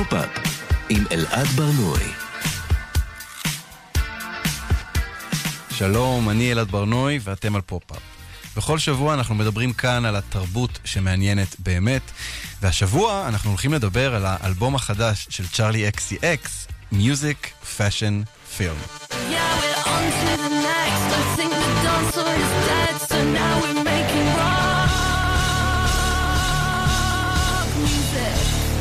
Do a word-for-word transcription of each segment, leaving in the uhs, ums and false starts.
פופ-אפ עם אלעד ברנועי. שלום, אני אלעד ברנועי ואתם על פופ-אפ. בכל שבוע אנחנו מדברים כאן על התרבות שמעניינת באמת, והשבוע אנחנו הולכים לדבר על האלבום החדש של צ'ארלי אקס סי אקס, Music, Fashion, Film. Yeah, we're on to the next. I think the dancer is dead, so now we're making rock music.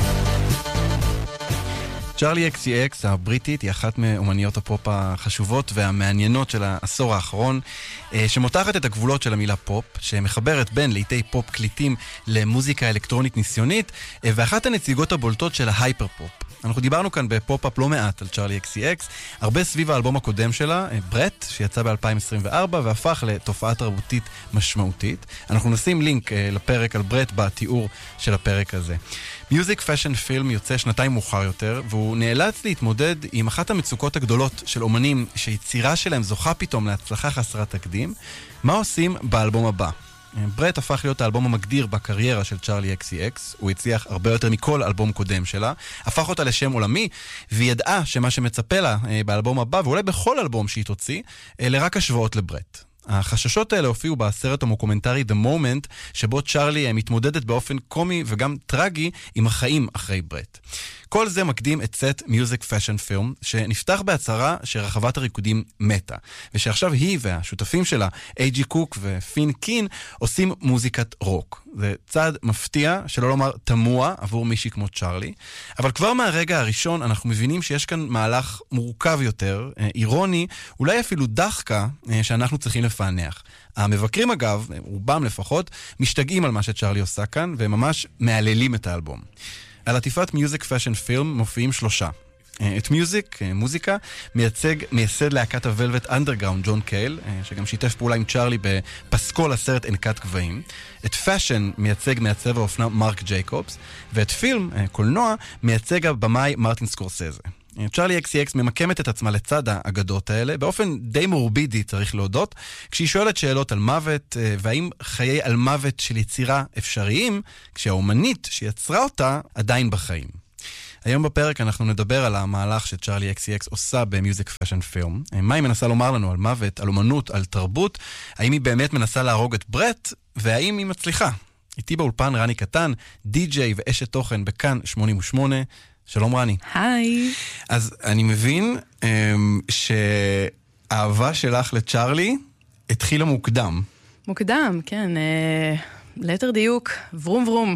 צ'ארלי אקס סי אקס הבריטית היא אחת מאומניות הפופ החשובות והמעניינות של העשור האחרון, שמותחת את הגבולות של המילה פופ, שמחברת בין לעיתי פופ קליטים למוזיקה אלקטרונית ניסיונית, ואחת הנציגות הבולטות של ההייפר פופ. אנחנו דיברנו כאן בפופ-אפ לא מעט על צ'ארלי אקס סי אקס, הרבה סביב האלבום הקודם שלה, ברט, שיצא ב-אלפיים עשרים וארבע והפך לתופעה תרבותית משמעותית. אנחנו נשים לינק לפרק על ברט בתיאור של הפרק הזה. Music, Fashion, Film יוצא שנתיים מאוחר יותר, והוא נאלץ להתמודד עם אחת המצוקות הגדולות של אומנים שיצירה שלהם זוכה פתאום להצלחה חסרת תקדים. מה עושים באלבום הבא? ברט הפך להיות האלבום המגדיר בקריירה של צ'ארלי אקס סי אקס, הוא הצליח הרבה יותר מכל אלבום קודם שלה, הפך אותה לשם עולמי, והיא ידעה שמה שמצפה לה באלבום הבא, ואולי בכל אלבום שהיא תוציא, אלה רק השוואות לברט. החששות האלה הופיעו בסרט המוקומנטרי The Moment, שבו צ'ארלי מתמודדת באופן קומי וגם טרגי עם החיים אחרי ברט. כל זה מקדים את סט Music Fashion Film, שנפתח בהצהרה שרחבת הריקודים מתה, ושעכשיו היא והשותפים שלה, איי ג'י קוק ופין קין, עושים מוזיקת רוק. זה צעד מפתיע, שלא לומר תמוה, עבור מישהי כמו צ'ארלי, אבל כבר מהרגע הראשון אנחנו מבינים שיש כאן מהלך מורכב יותר, אירוני, אולי אפילו דחקה, שאנחנו צריכים לפענח. המבקרים אגב, רובם לפחות, משתגעים על מה שצ'ארלי עושה כאן, וממש מעללים את האלבום. על עטיפת מיוזיק פאשן פילם מופיעים שלושה. את מיוזיק, מוזיקה, מייצג, מייסד להקת הוולבט אנדרגראונד ג'ון קייל, שגם שיתף פעולה עם צ'ארלי בפסקול הסרט ענקת גבעים. את פאשן מייצג מעצב האופנה מרק ג'ייקובס, ואת פילם, קולנוע, מייצג הבמאי מרטין סקורסזה. צ'ארלי אקס סי אקס ממקמת את עצמה לצד האגדות האלה, באופן די מורבידי צריך להודות, כשהיא שואלת שאלות על מוות, והאם חיי על מוות של יצירה אפשריים, כשהאומנית שיצרה אותה עדיין בחיים. היום בפרק אנחנו נדבר על המהלך שצ'ארלי אקס סי אקס עושה במיוזיק פאשן פילם. מה היא מנסה לומר לנו על מוות, על אומנות, על תרבות, האם היא באמת מנסה להרוג את ברט, והאם היא מצליחה. איתי באולפן רני קטן, די-ג'יי ואשת תוכן בכאן שמונים ושמונה, שלום רני. היי. אז אני מבין um, שהאהבה שלך לצ'ארלי התחילה מוקדם. מוקדם, כן. Uh, ליתר דיוק, ורום ורום.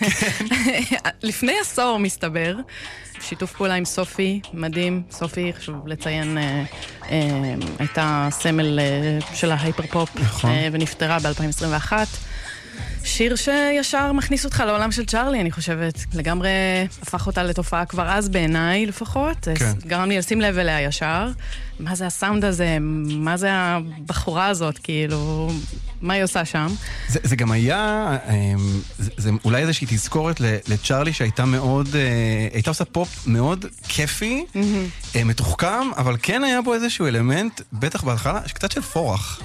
לפני עשור מסתבר, שיתוף פעולה עם סופי, מדהים. סופי, חשוב לציין, uh, uh, הייתה סמל uh, של ההייפר פופ, נכון. uh, ונפטרה ב-אלפיים עשרים ואחת. שיר שישר מכניס אותך לעולם של צ'ארלי, אני חושבת. לגמרי הפך אותה לתופעה כבר אז בעיניי לפחות. כן. גרם לי לשים לב אליה ישר. מה זה הסאונד הזה? מה זה הבחורה הזאת? כאילו, מה היא עושה שם? זה, זה גם היה, זה, זה אולי איזושהי תזכורת לצ'ארלי שהייתה מאוד, הייתה עושה פופ מאוד כיפי, mm-hmm. מתוחכם, אבל כן היה בו איזשהו אלמנט, בטח בהתחלה, קצת של פורח.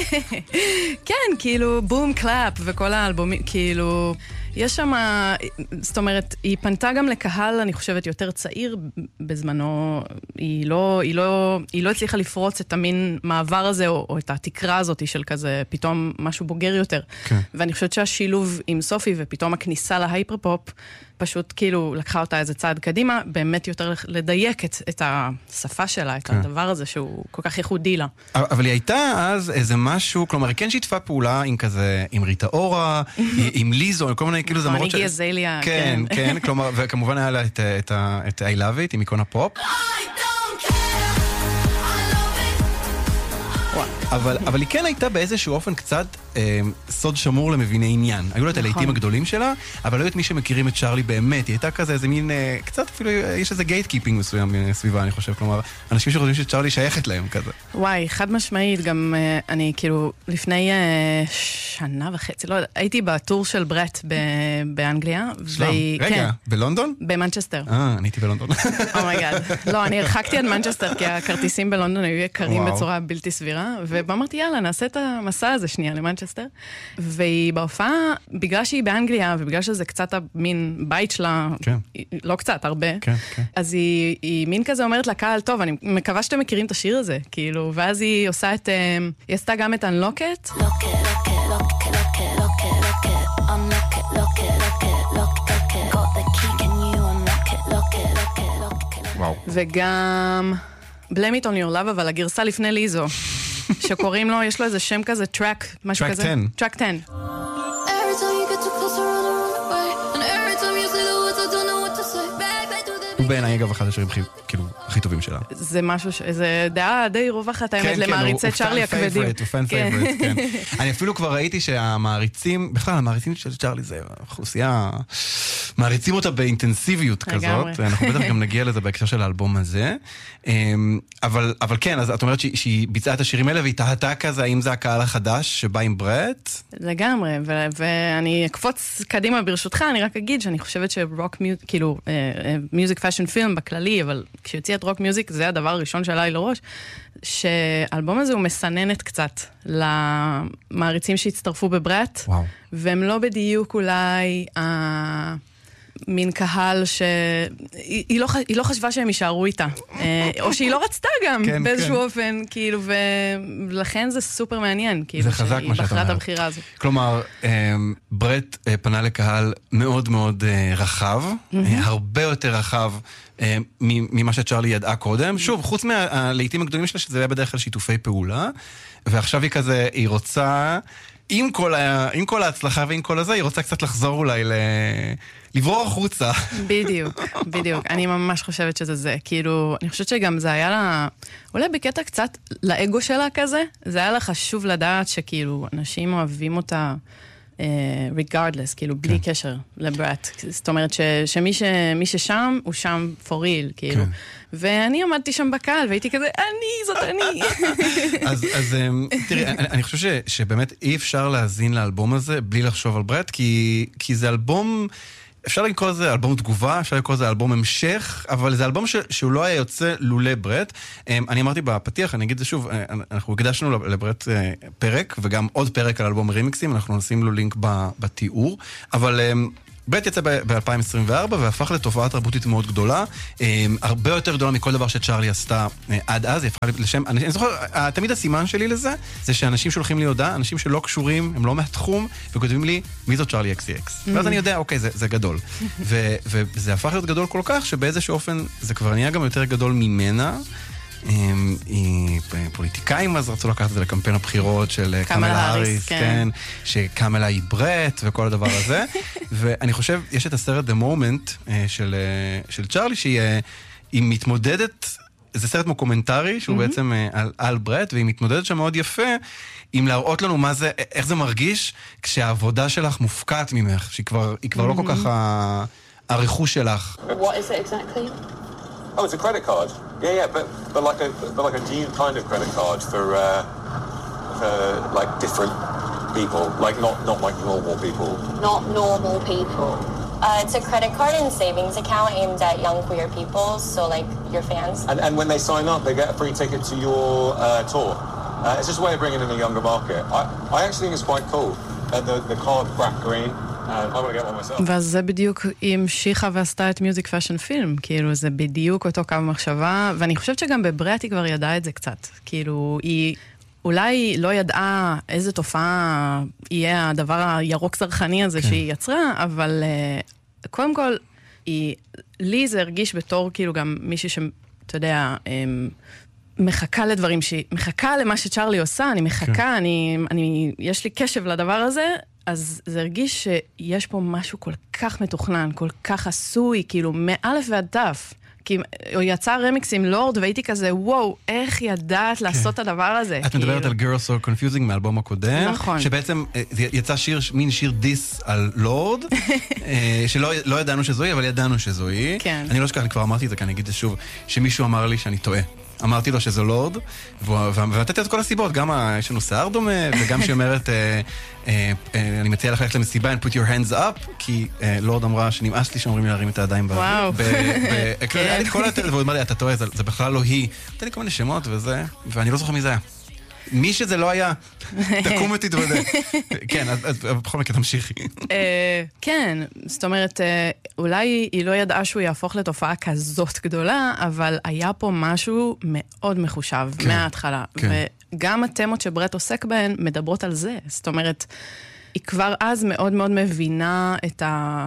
כן, כאילו, בום קלאפ וכל האלבומים, כאילו, יש שם, זאת אומרת, היא פנתה גם לקהל, אני חושבת, יותר צעיר בזמנו, היא לא, היא לא, היא לא הצליחה לפרוץ את המין מעבר הזה, או, או את התקרה הזאת של כזה, פתאום משהו בוגר יותר. כן. ואני חושבת שהשילוב עם סופי, ופתאום הכניסה להייפר פופ, פשוט כאילו לקחה אותה איזה צעד קדימה, באמת יותר לדייק את, את השפה שלה, את כן. הדבר הזה שהוא כל כך ייחודי לה. אבל היא הייתה אז איזה משהו, כלומר, היא כן שיתפה פעולה עם כזה, עם ריטה אורה, עם ליזו, עם כל מיני כאילו זמרות של... אני גזליה, כן. כן, כן, כלומר, וכמובן היה לה את, את, את I Love It, עם איקון הפופ. אבל, אבל היא כן הייתה באיזשהו אופן קצת אה, סוד שמור למביני עניין. היו לה את הלהיטים הגדולים שלה, אבל לא את מי שמכירים את צ'ארלי באמת. היא הייתה כזה איזה מין, אה, קצת אפילו, יש איזה גייט קיפינג מסוים סביבה, אני חושב. כלומר, אנשים שחושבים שצ'ארלי שייכת להם כזה. וואי, חד משמעית, גם אה, אני כאילו, לפני אה, שנה וחצי, לא יודע, הייתי בטור של ברט ב- באנגליה. שלום, רגע, כן. בלונדון? במנצ'סטר. אה, אני הייתי בלונדון. אומייגאד. לא, אני הרחקתי עד מנצ'סטר, כי הכרטיסים בלונדון היו יקרים בצורה בלתי סבירה, ו... ואמרתי, יאללה, נעשה את המסע הזה שנייה למנצ'סטר. והיא בהופעה, בגלל שהיא באנגליה, ובגלל שזה קצת המין בית שלה, כן. לא קצת, הרבה, כן, כן. אז היא, היא מין כזה אומרת לקהל, טוב, אני מקווה שאתם מכירים את השיר הזה, כאילו, ואז היא עושה את, היא עשתה גם את Unlock It. Lock it, lock it, lock it, lock it, lock it, lock it, unlock it, lock it, lock it, lock it, lock it. Got the key, can you unlock it, lock it, lock it, lock it. וואו. וגם Blame It On Your Love, אבל הגרסה לפני ליזו, שקוראים לו, יש לו איזה שם כזה, טרק, משהו Track כזה. ten. טרק ten. Every time you get too close, I run, I run away. And every time you say the words, I don't know what to say. Back, back to the הוא בעיניי אגב אחד השירים הכי, כאילו, הכי טובים שלה. זה משהו, ש- זה דעה די רווחת, האמת, למעריצי צ'רלי הכבדים. הוא פן פייבורט, כן. אני אפילו כבר ראיתי שהמעריצים, בכלל, המעריצים של צ'רלי זה אוכלוסייה, מעריצים אותה באינטנסיביות לגמרי. כזאת, אנחנו בטח גם נגיע לזה בהקשר של האלבום הזה. אבל, אבל כן, אז את אומרת שהיא, שהיא ביצעה את השירים האלה, והיא תהתה כזה, האם זה הקהל החדש שבא עם ברט? לגמרי, ו- ואני אקפוץ קדימה ברשותך, אני רק אגיד שאני חושבת שרוק מיוזיק, כאילו, מיוזיק פאשן פילם בכללי, אבל כשיוציא את רוק מיוזיק, זה הדבר הראשון שעליי לראש, שהאלבום הזה הוא מסננת קצת למעריצים שהצטרפו בברט, וואו. והם לא בדיוק אולי ה... מין קהל ש... היא, היא, לא, היא לא חשבה שהם יישארו איתה. אה, או שהיא לא רצתה גם, כן, באיזשהו כן. אופן, כאילו, ולכן זה סופר מעניין, כאילו, זה חזק מה שאת בחרה את אומרת. הבחירה הזו. כלומר, ברט אה, פנה לקהל מאוד מאוד אה, רחב, אה, הרבה יותר רחב אה, ממה שצ'רלי ידעה קודם. שוב, חוץ מהלעיתים הגדולים שלה, שזה היה בדרך כלל שיתופי פעולה, ועכשיו היא כזה, היא רוצה... עם כל, ה... עם כל ההצלחה ועם כל הזה, היא רוצה קצת לחזור אולי ל... לברור החוצה. בדיוק, בדיוק. אני ממש חושבת שזה זה. כאילו, אני חושבת שגם זה היה לה... אולי בקטע קצת לאגו שלה כזה, זה היה לה חשוב לדעת שכאילו, אנשים אוהבים אותה uh, regardless, כאילו, בלי כן. קשר לברט. זאת אומרת ש... שמי ש... מי ששם, הוא שם for real, כאילו. כן. ואני עמדתי שם בקהל, והייתי כזה, אני, זאת אני. אז, אז תראי, אני, אני חושב ש, שבאמת אי אפשר להזין לאלבום הזה בלי לחשוב על ברט, כי, כי זה אלבום, אפשר לקרוא לזה אלבום תגובה, אפשר לקרוא לזה אלבום המשך, אבל זה אלבום ש, שהוא לא היה יוצא לולא ברט. אני אמרתי בפתיח, אני אגיד את זה שוב, אנחנו הקדשנו לברט פרק, וגם עוד פרק על אלבום רימיקסים, אנחנו נשים לו לינק בתיאור, אבל... ברט יצא ב-אלפיים עשרים וארבע והפך לתופעה תרבותית מאוד גדולה, הרבה יותר גדולה מכל דבר שצ'רלי עשתה עד אז, היא הפכה לשם, אני זוכר, תמיד הסימן שלי לזה, זה שאנשים שולחים לי הודעה, אנשים שלא קשורים, הם לא מהתחום, וכותבים לי, מי זאת צ'רלי אקס אקס? ואז אני יודע, אוקיי, זה גדול. וזה הפך להיות גדול כל כך, שבאיזשהו אופן זה כבר נהיה גם יותר גדול ממנה, היא פוליטיקאים, אז רצו לקחת את זה לקמפיין הבחירות של קמלה האריס, כן, שקמלה היא ברט וכל הדבר הזה, ואני חושב, יש את הסרט The Moment של צ'רלי, שהיא מתמודדת, זה סרט מוקומנטרי, שהוא בעצם על ברט, והיא מתמודדת שם מאוד יפה, עם להראות לנו מה זה, איך זה מרגיש, כשהעבודה שלך מופקעת ממך, שהיא כבר לא כל כך הריחוש שלך. What is it exactly? Oh, it's a credit card. Yeah, yeah, but but like a but like a new kind of credit card for uh, for like different people, like not not like normal people. Not normal people. Uh, it's a credit card and savings account aimed at young queer people, so like your fans. And and when they sign up, they get a free ticket to your uh, tour. Uh, it's just a way of bringing in a younger market. I I actually think it's quite cool. Uh, the the card black green. ואז זה בדיוק היא המשיכה ועשתה את מיוזיק פאשן פילם, כאילו זה בדיוק אותו קו מחשבה, ואני חושבת שגם בברט היא כבר ידעה את זה קצת, כאילו היא אולי לא ידעה איזה תופעה יהיה הדבר הירוק זרחני הזה שהיא יצרה, אבל uh, קודם כל, היא, לי זה הרגיש בתור כאילו גם מישהי שאתה יודע, um, מחכה לדברים שהיא, מחכה למה שצ'רלי עושה, אני מחכה, אני, אני, יש לי קשב לדבר הזה, אז זה הרגיש שיש פה משהו כל כך מתוכנן, כל כך עשוי, כאילו, מאלף ועד תף. כי הוא יצא רמיקס עם לורד, והייתי כזה, וואו, איך ידעת לעשות את הדבר הזה? את מדברת על Girls So Confusing מאלבום הקודם, נכון. שבעצם יצא שיר, מין שיר דיס על לורד, שלא ידענו שזוהי, אבל ידענו שזוהי. אני לא שכח, אני כבר אמרתי את זה, כי אני אגיד את זה שוב, שמישהו אמר לי שאני טועה. אמרתי לו שזה לורד, ונתתי את כל הסיבות, גם יש לנו שיער דומה, וגם שהיא אומרת, אני מציע לך ללכת למסיבה and put your hands up, כי לורד אמרה שנמאס לי שאומרים לי להרים את הידיים באוויר. וואו. היה לי את כל התל, והוא אמר לי, אתה טועה, זה בכלל לא היא. נתן לי כל מיני שמות וזה, ואני לא זוכר מי זה היה. מי שזה לא היה, תקום ותתוודא. כן, אז בכל מקרה תמשיכי. כן, זאת אומרת, אולי היא לא ידעה שהוא יהפוך לתופעה כזאת גדולה, אבל היה פה משהו מאוד מחושב מההתחלה. וגם התמות שברט עוסק בהן מדברות על זה. זאת אומרת, היא כבר אז מאוד מאוד מבינה את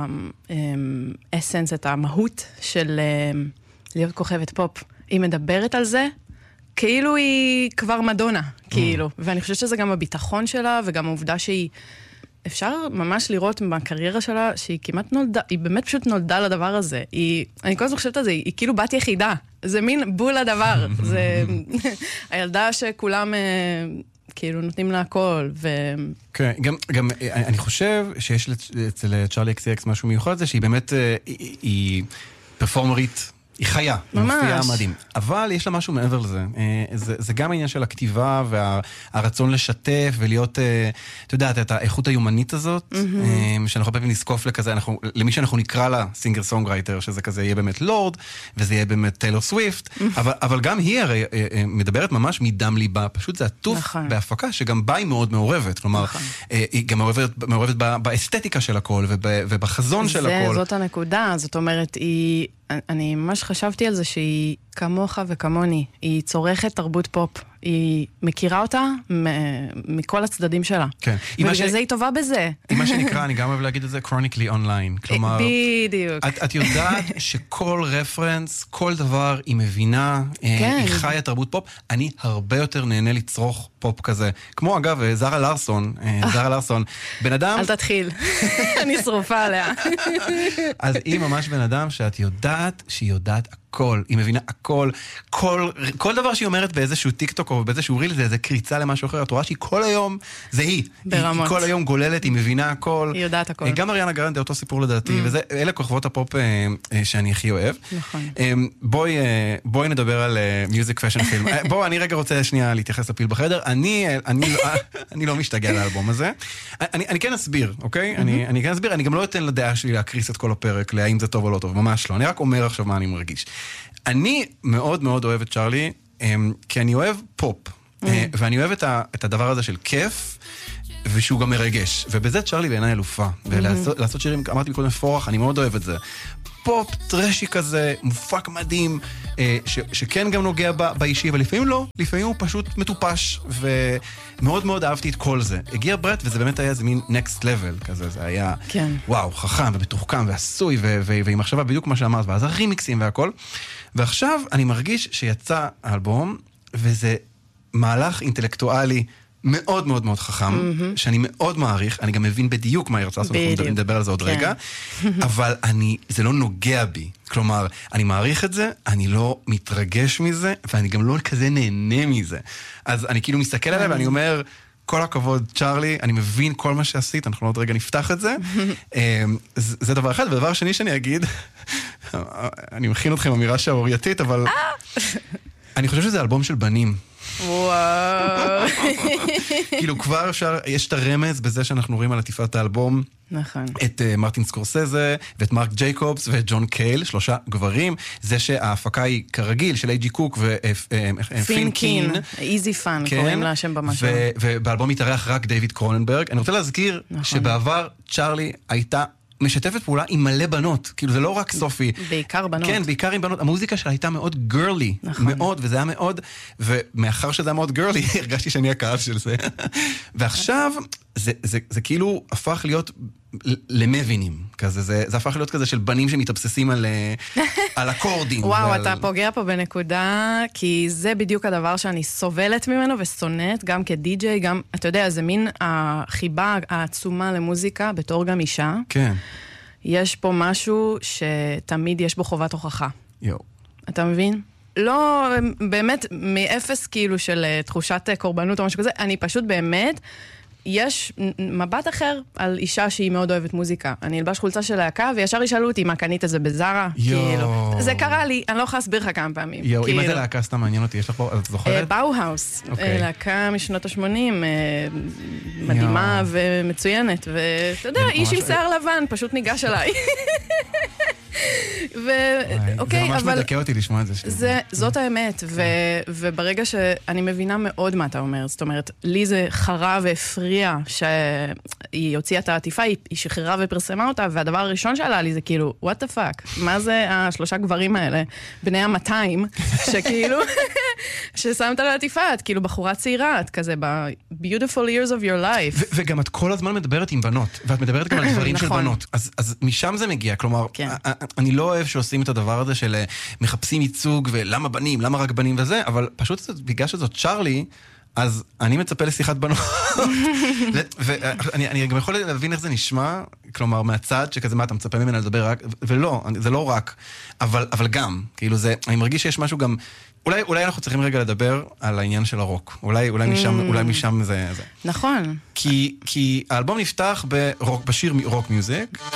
האסנס, את המהות של להיות כוכבת פופ. היא מדברת על זה, כאילו היא כבר מדונה, כאילו. ואני חושבת שזה גם הביטחון שלה, וגם העובדה שהיא, אפשר ממש לראות בקריירה שלה, שהיא כמעט נולדה, היא באמת פשוט נולדה לדבר הזה. היא, אני כל הזמן חושבת על זה, היא, היא כאילו בת יחידה. זה מין בול הדבר. זה הילדה שכולם כאילו נותנים לה הכל, ו... כן, גם, גם אני חושב שיש אצל צ'ארלי אקס אקס משהו מיוחד, זה שהיא באמת, היא, היא פרפורמרית, היא חיה, היא מופיעה מדהים. אבל יש לה משהו מעבר לזה. זה, זה גם העניין של הכתיבה והרצון לשתף ולהיות, אתה יודעת, את האיכות היומנית הזאת, שאנחנו הרבה פעמים נזקוף לכזה, אנחנו, למי שאנחנו נקרא לה סינגר סונגרייטר, שזה כזה יהיה באמת לורד, וזה יהיה באמת טיילור סוויפט, אבל, אבל גם היא הרי מדברת ממש מדם ליבה, פשוט זה עטוף בהפקה, שגם בה היא מאוד מעורבת. כלומר, היא גם מעורבת, מעורבת באסתטיקה של הכל, ובחזון של הכל. זאת הנקודה, זאת אומרת, היא... אני ממש חשבתי על זה שהיא כמוך וכמוני, היא צורכת תרבות פופ, היא מכירה אותה מכל הצדדים שלה. כן. ובגלל זה היא טובה בזה. עם מה שנקרא, אני גם אוהב להגיד את זה, chronically online. כלומר, בדיוק. את, את יודעת שכל רפרנס, כל דבר היא מבינה, כן. היא חיה תרבות פופ, אני הרבה יותר נהנה לצרוך פופ כזה. כמו אגב, זרה לארסון, זרה לארסון, בן אדם... אל תתחיל, אני שרופה עליה. אז היא ממש בן אדם שאת יודעת שהיא יודעת הכל, היא מבינה הכל, כל, כל דבר שהיא אומרת באיזשהו טיקטוק או באיזשהו ריל, זה איזה קריצה למשהו אחר, את רואה שהיא כל היום, זה היא. ברמות. היא כל היום גוללת, היא מבינה הכל. היא יודעת הכל. גם אריאנה גרנדה, אותו סיפור לדעתי, וזה, אלה כוכבות הפופ שאני הכי אוהב. נכון. בואי, בואי נדבר על מיוזיק פאשן פילם. בואו, אני רגע רוצה שנייה להתייחס לפיל בחדר. אני, אני, אני לא משתגע לאלבום הזה. אני, אני כן אסביר, אוקיי? אני, אני כן אסביר, אני גם לא אתן לדעה שלי להקריס את כל הפרק, להאם זה טוב או לא טוב, ממש לא. אני רק אומר עכשיו מה אני מרגיש. אני מאוד מאוד אוהב את צ'ארלי, כי אני אוהב פופ, ואני אוהב את הדבר הזה של כיף, ושהוא גם מרגש, ובזה צ'ארלי בעיניי אלופה, ולעשות שירים, אמרתי מקודם פורח, אני מאוד אוהב את זה. פופ טרשי כזה, מופק מדהים, שכן גם נוגע באישי, אבל לפעמים לא, לפעמים הוא פשוט מטופש, ומאוד מאוד אהבתי את כל זה. הגיע ברט, וזה באמת היה איזה מין next level כזה, זה היה, וואו, חכם ומתוחכם ועשוי, ועם מחשבה בדיוק מה שאמרת, ואז הרימיקסים והכל. ועכשיו אני מרגיש שיצא האלבום, וזה מהלך אינטלקטואלי מאוד מאוד מאוד חכם, mm-hmm. שאני מאוד מעריך, אני גם מבין בדיוק מה היא רוצה לעשות, אנחנו נדבר על זה עוד כן. רגע, אבל אני, זה לא נוגע בי. כלומר, אני מעריך את זה, אני לא מתרגש מזה, ואני גם לא כזה נהנה מזה. אז אני כאילו מסתכל עליה ואני אומר, כל הכבוד, צ'ארלי, אני מבין כל מה שעשית, אנחנו עוד רגע נפתח את זה. זה, זה דבר אחד, ודבר שני שאני אגיד, אני מכין אתכם אמירה שערורייתית, אבל אני חושב שזה אלבום של בנים. וואו. כאילו כבר אפשר, יש את הרמז בזה שאנחנו רואים על עטיפת האלבום. נכון. את uh, מרטין סקורסזה ואת מרק ג'ייקובס ואת ג'ון קייל, שלושה גברים. זה שההפקה היא כרגיל של איי-ג'י קוק ופין קין. איזי פאן, קוראים לה שם במשהו. ובאלבום מתארח רק דיוויד קרוננברג. אני רוצה להזכיר שבעבר צ'ארלי הייתה משתפת פעולה עם מלא בנות. כאילו זה לא רק סופי. בעיקר בנות. כן, בעיקר עם בנות. המוזיקה שלה הייתה מאוד גרלי. נכון. מאוד, וזה היה מאוד, ומאחר שזה היה מאוד גרלי, הרגשתי שאני הקהל של זה. ועכשיו, זה, זה, זה כאילו הפך להיות למבינים. כזה, זה, זה הפך להיות כזה של בנים שמתאבססים על, על אקורדים. וואו, ועל... אתה פוגע פה בנקודה, כי זה בדיוק הדבר שאני סובלת ממנו ושונאת, גם כדי-ג'יי, גם, אתה יודע, זה מין החיבה העצומה למוזיקה, בתור גם אישה. כן. יש פה משהו שתמיד יש בו חובת הוכחה. יו. אתה מבין? לא, באמת, מאפס כאילו של תחושת קורבנות או משהו כזה, אני פשוט באמת... יש מבט אחר על אישה שהיא מאוד אוהבת מוזיקה. אני אלבש חולצה של להקה, וישר ישאלו אותי מה קנית זה בזרה. כאילו. זה קרה לי, אני לא יכולה להסביר לך כמה פעמים. יו, אם איזה להקה סתם מעניין אותי, יש לך פה, את זוכרת? באו-האוס, להקה משנות ה-שמונים, מדהימה ומצוינת, ואתה יודע, איש עם שיער לבן, פשוט ניגש אליי. ואוקיי, זה ממש אבל... מדכא אותי לשמוע את זה. זה, זאת האמת, ו, וברגע שאני מבינה מאוד מה אתה אומר, זאת אומרת, לי זה חרה והפריע שהיא הוציאה את העטיפה, היא, היא שחררה ופרסמה אותה, והדבר הראשון שעלה לי זה כאילו, what the fuck, מה זה השלושה גברים האלה, בני המאתיים, שכאילו, ששמת על העטיפה, את כאילו בחורה צעירה, את כזה ב-beautiful years of your life. ו- וגם את כל הזמן מדברת עם בנות, ואת מדברת גם על דברים של בנות, אז, אז משם זה מגיע, כלומר, כן. אני לא אוהב שעושים את הדבר הזה של מחפשים ייצוג ולמה בנים, למה רק בנים וזה, אבל פשוט בגלל שזאת צ'רלי, אז אני מצפה לשיחת בנות. ואני אני גם יכול להבין איך זה נשמע, כלומר מהצד שכזה מה אתה מצפה ממנה לדבר רק, ולא, זה לא רק, אבל, אבל גם, כאילו זה, אני מרגיש שיש משהו גם, אולי, אולי אנחנו צריכים רגע לדבר על העניין של הרוק. אולי, אולי משם, אולי משם זה, זה. נכון. כי, כי האלבום נפתח ברוק, בשיר רוק מיוזיק,